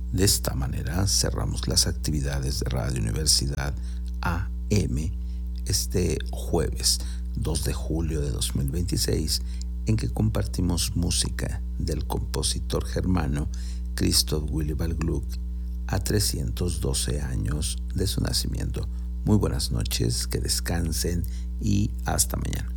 De esta manera cerramos las actividades de Radio Universidad AM este jueves 2 de julio de 2026, en que compartimos música del compositor germano Christoph Willibald Gluck a 312 años de su nacimiento. Muy buenas noches, que descansen y hasta mañana.